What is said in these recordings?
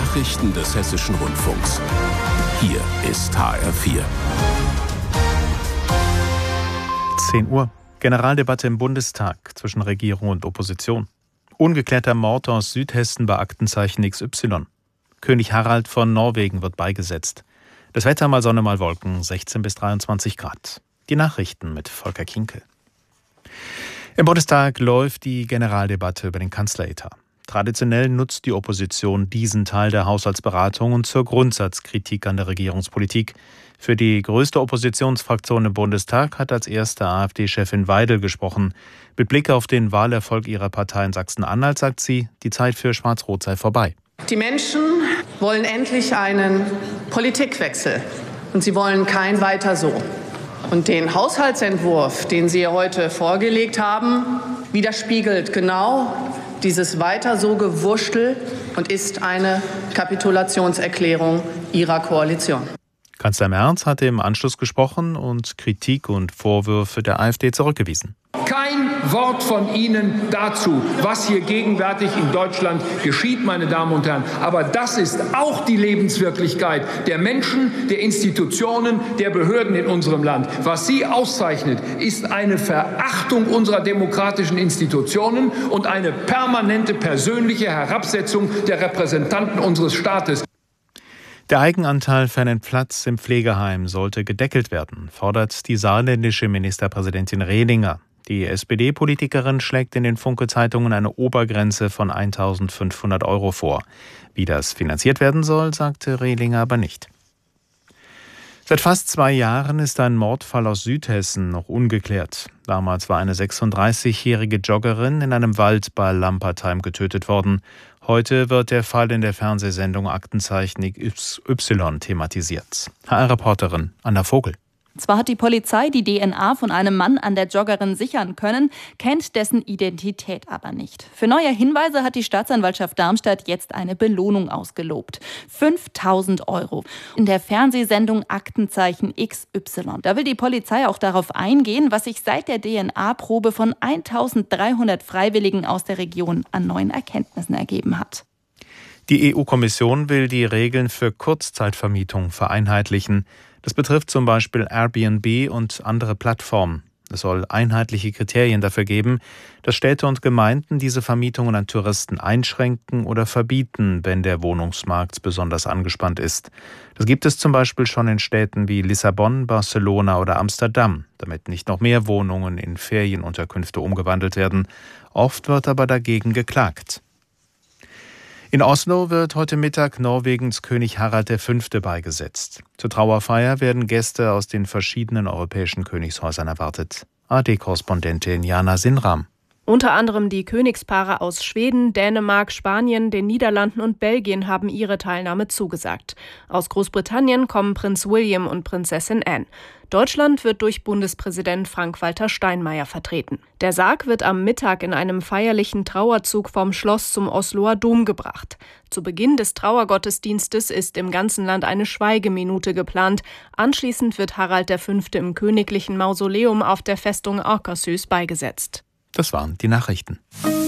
Nachrichten des Hessischen Rundfunks. Hier ist HR4. 10 Uhr. Generaldebatte im Bundestag zwischen Regierung und Opposition. Ungeklärter Mord aus Südhessen bei Aktenzeichen XY. König Harald von Norwegen wird beigesetzt. Das Wetter mal Sonne, mal Wolken, 16 bis 23 Grad. Die Nachrichten mit Volker Kinkel. Im Bundestag läuft die Generaldebatte über den Kanzleretat. Traditionell nutzt die Opposition diesen Teil der Haushaltsberatungen zur Grundsatzkritik an der Regierungspolitik. Für die größte Oppositionsfraktion im Bundestag hat als erste AfD-Chefin Weidel gesprochen. Mit Blick auf den Wahlerfolg ihrer Partei in Sachsen-Anhalt sagt sie, die Zeit für Schwarz-Rot sei vorbei. Die Menschen wollen endlich einen Politikwechsel und sie wollen kein Weiter so. Und den Haushaltsentwurf, den Sie heute vorgelegt haben, widerspiegelt genau dieses Weiter so Gewurschtel und ist eine Kapitulationserklärung Ihrer Koalition. Kanzler Merz hatte im Anschluss gesprochen und Kritik und Vorwürfe der AfD zurückgewiesen. Kein Wort von Ihnen dazu, was hier gegenwärtig in Deutschland geschieht, meine Damen und Herren. Aber das ist auch die Lebenswirklichkeit der Menschen, der Institutionen, der Behörden in unserem Land. Was Sie auszeichnet, ist eine Verachtung unserer demokratischen Institutionen und eine permanente persönliche Herabsetzung der Repräsentanten unseres Staates. Der Eigenanteil für einen Platz im Pflegeheim sollte gedeckelt werden, fordert die saarländische Ministerpräsidentin Rehlinger. Die SPD-Politikerin schlägt in den Funke-Zeitungen eine Obergrenze von 1.500 € vor. Wie das finanziert werden soll, sagte Rehlinger aber nicht. Seit fast 2 Jahren ist ein Mordfall aus Südhessen noch ungeklärt. Damals war eine 36-jährige Joggerin in einem Wald bei Lampertheim getötet worden. Heute wird der Fall in der Fernsehsendung Aktenzeichen XY thematisiert. HR-Reporterin Anna Vogel. Zwar hat die Polizei die DNA von einem Mann an der Joggerin sichern können, kennt dessen Identität aber nicht. Für neue Hinweise hat die Staatsanwaltschaft Darmstadt jetzt eine Belohnung ausgelobt. 5.000 €. In der Fernsehsendung Aktenzeichen XY. Da will die Polizei auch darauf eingehen, was sich seit der DNA-Probe von 1.300 Freiwilligen aus der Region an neuen Erkenntnissen ergeben hat. Die EU-Kommission will die Regeln für Kurzzeitvermietung vereinheitlichen. Das betrifft zum Beispiel Airbnb und andere Plattformen. Es soll einheitliche Kriterien dafür geben, dass Städte und Gemeinden diese Vermietungen an Touristen einschränken oder verbieten, wenn der Wohnungsmarkt besonders angespannt ist. Das gibt es zum Beispiel schon in Städten wie Lissabon, Barcelona oder Amsterdam, damit nicht noch mehr Wohnungen in Ferienunterkünfte umgewandelt werden. Oft wird aber dagegen geklagt. In Oslo wird heute Mittag Norwegens König Harald V. beigesetzt. Zur Trauerfeier werden Gäste aus den verschiedenen europäischen Königshäusern erwartet. ARD-Korrespondentin Jana Sinram. Unter anderem die Königspaare aus Schweden, Dänemark, Spanien, den Niederlanden und Belgien haben ihre Teilnahme zugesagt. Aus Großbritannien kommen Prinz William und Prinzessin Anne. Deutschland wird durch Bundespräsident Frank-Walter Steinmeier vertreten. Der Sarg wird am Mittag in einem feierlichen Trauerzug vom Schloss zum Osloer Dom gebracht. Zu Beginn des Trauergottesdienstes ist im ganzen Land eine Schweigeminute geplant. Anschließend wird Harald V. im königlichen Mausoleum auf der Festung Akershus beigesetzt. Das waren die Nachrichten.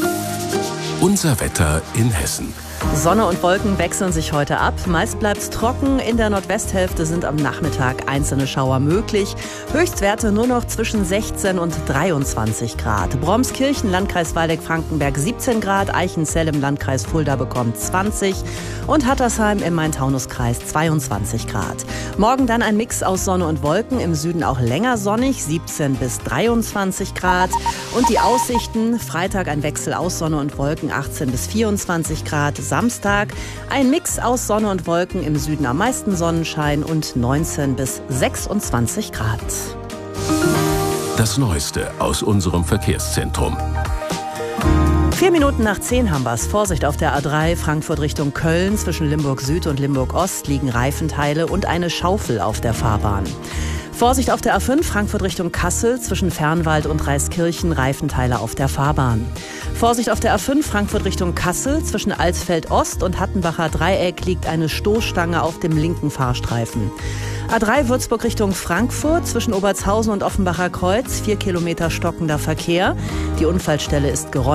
Unser Wetter in Hessen. Sonne und Wolken wechseln sich heute ab. Meist bleibt es trocken. In der Nordwesthälfte sind am Nachmittag einzelne Schauer möglich. Höchstwerte nur noch zwischen 16 und 23 Grad. Bromskirchen, Landkreis Waldeck-Frankenberg 17 Grad. Eichenzell im Landkreis Fulda bekommt 20. Und Hattersheim im Main-Taunus-Kreis 22 Grad. Morgen dann ein Mix aus Sonne und Wolken. Im Süden auch länger sonnig, 17 bis 23 Grad. Und die Aussichten: Freitag ein Wechsel aus Sonne und Wolken, 18 bis 24 Grad. Samstag ein Mix aus Sonne und Wolken, im Süden am meisten Sonnenschein und 19 bis 26 Grad. Das Neueste aus unserem Verkehrszentrum. 4 Minuten nach 10 haben wir es. Vorsicht auf der A3 Frankfurt Richtung Köln. Zwischen Limburg Süd und Limburg Ost liegen Reifenteile und eine Schaufel auf der Fahrbahn. Vorsicht auf der A5 Frankfurt Richtung Kassel, zwischen Fernwald und Reiskirchen, Reifenteile auf der Fahrbahn. Vorsicht auf der A5 Frankfurt Richtung Kassel, zwischen Alsfeld Ost und Hattenbacher Dreieck liegt eine Stoßstange auf dem linken Fahrstreifen. A3 Würzburg Richtung Frankfurt, zwischen Obertshausen und Offenbacher Kreuz, 4 Kilometer stockender Verkehr. Die Unfallstelle ist geräumt.